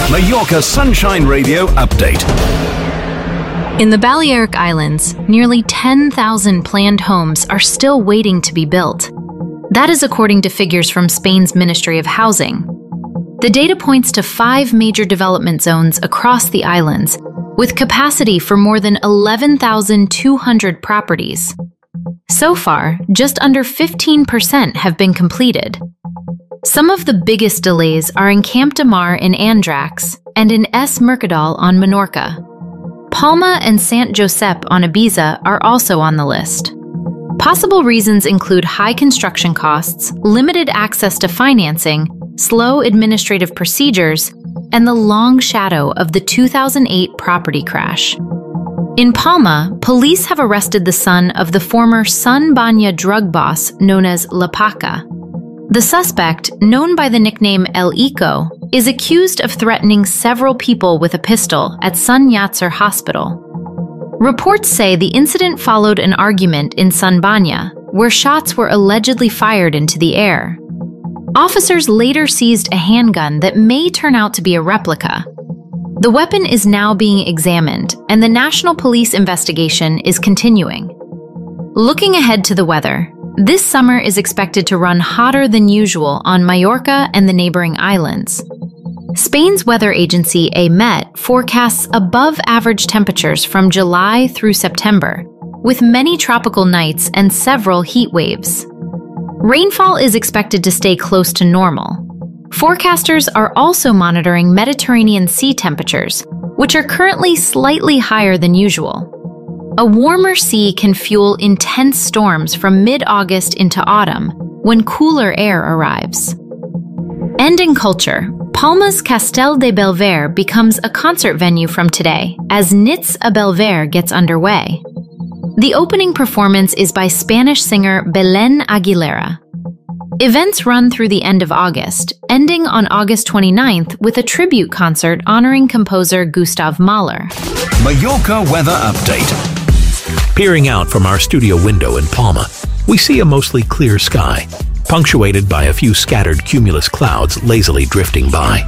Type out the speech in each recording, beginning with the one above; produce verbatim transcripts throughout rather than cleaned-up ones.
Mallorca Sunshine Radio Update. In the Balearic Islands, nearly ten thousand planned homes are still waiting to be built. That is according to figures from Spain's Ministry of Housing. The data points to five major development zones across the islands, with capacity for more than eleven thousand two hundred properties. So far, just under fifteen percent have been completed. Some of the biggest delays are in Camp de Mar in Andrax and in Es Mercadal on Menorca. Palma and Sant Josep on Ibiza are also on the list. Possible reasons include high construction costs, limited access to financing, slow administrative procedures, and the long shadow of the two thousand eight property crash. In Palma, police have arrested the son of the former Son Banya drug boss known as La Paca. The suspect, known by the nickname El Ico, is accused of threatening several people with a pistol at Sun Yat-sen Hospital. Reports say the incident followed an argument in Son Banya, where shots were allegedly fired into the air. Officers later seized a handgun that may turn out to be a replica. The weapon is now being examined, and the National Police investigation is continuing. Looking ahead to the weather, this summer is expected to run hotter than usual on Mallorca and the neighboring islands. Spain's weather agency A M E T forecasts above-average temperatures from July through September, with many tropical nights and several heat waves. Rainfall is expected to stay close to normal. Forecasters are also monitoring Mediterranean sea temperatures, which are currently slightly higher than usual. A warmer sea can fuel intense storms from mid-August into autumn, when cooler air arrives. And in culture, Palma's Castel de Belver becomes a concert venue from today, as Nits a Belver gets underway. The opening performance is by Spanish singer Belén Aguilera. Events run through the end of August, ending on August twenty-ninth with a tribute concert honoring composer Gustav Mahler. Mallorca Weather Update. Peering out from our studio window in Palma, we see a mostly clear sky, punctuated by a few scattered cumulus clouds lazily drifting by.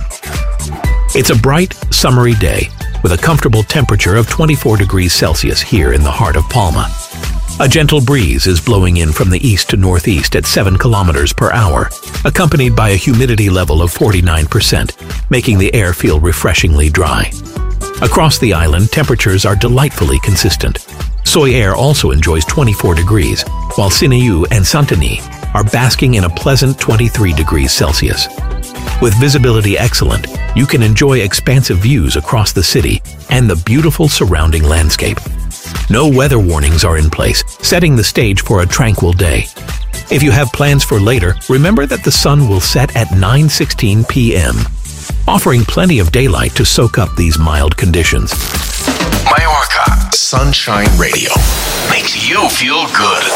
It's a bright, summery day, with a comfortable temperature of twenty-four degrees Celsius here in the heart of Palma. A gentle breeze is blowing in from the east to northeast at seven kilometers per hour, accompanied by a humidity level of forty-nine percent, making the air feel refreshingly dry. Across the island, temperatures are delightfully consistent. Soy Air also enjoys twenty-four degrees, while Sineu and Santany are basking in a pleasant twenty-three degrees Celsius. With visibility excellent, you can enjoy expansive views across the city and the beautiful surrounding landscape. No weather warnings are in place, setting the stage for a tranquil day. If you have plans for later, remember that the sun will set at nine sixteen p m, offering plenty of daylight to soak up these mild conditions. Mallorca Sunshine Radio makes you feel good.